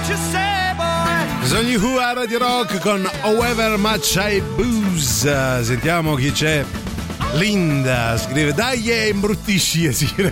Sogni Who a Radio Rock con However Much I Booze. Sentiamo chi c'è. Linda scrive: dai, imbruttisci.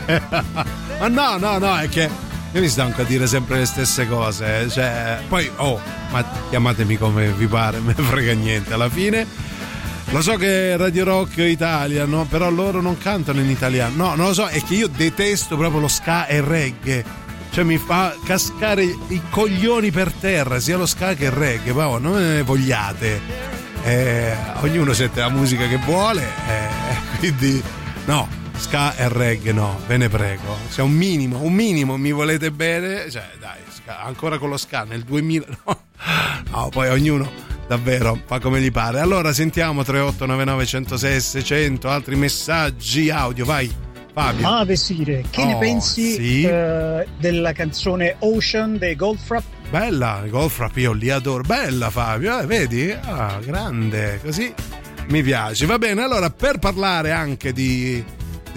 Ma no, è che io mi stanco a dire sempre le stesse cose. Cioè, poi, ma chiamatemi come vi pare, me ne frega niente. Alla fine, lo so che Radio Rock Italia, no? Però loro non cantano in italiano. No, non lo so, è che io detesto proprio lo ska e il reggae. Cioè mi fa cascare i coglioni per terra, sia lo ska che il reggae, ma non me ne vogliate. Ognuno sente la musica che vuole, quindi no, ska e reggae no, ve ne prego. Se un minimo mi volete bene, cioè dai, ska, ancora con lo ska nel 2000, no, poi ognuno davvero fa come gli pare. Allora sentiamo 3899 106 600, altri messaggi audio, vai Fabio. Ah, Vesire, che ne pensi della canzone Ocean dei Goldfrapp? Bella, Goldfrapp, io li adoro. Bella Fabio, vedi? Ah, grande, così mi piace. Va bene, allora per parlare anche degli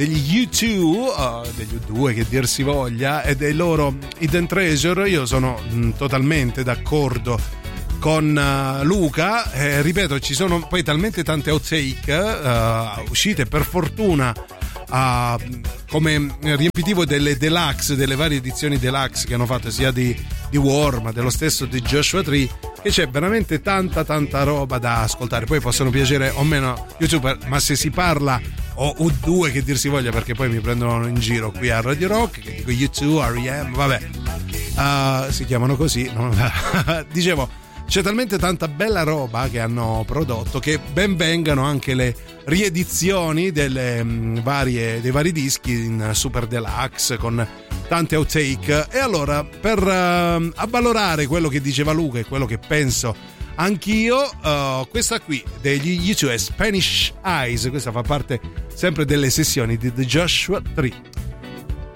U2, degli U2 che dir si voglia, e dei loro Hidden Treasure, io sono totalmente d'accordo con Luca. Ripeto, ci sono poi talmente tante outtake uscite, per fortuna, come riempitivo delle deluxe, delle varie edizioni deluxe che hanno fatto sia di War ma dello stesso di Joshua Tree, che c'è veramente tanta roba da ascoltare. Poi possono piacere o meno YouTuber, ma se si parla o U2 che dir si voglia, perché poi mi prendono in giro qui a Radio Rock che dico U2, R.E.M., vabbè, si chiamano così, no? Dicevo, c'è talmente tanta bella roba che hanno prodotto che ben vengano anche le riedizioni dei vari dischi in Super Deluxe con tante outtake. E allora, per avvalorare quello che diceva Luca e quello che penso anch'io, questa qui degli U2 Spanish Eyes, questa fa parte sempre delle sessioni di The Joshua Tree.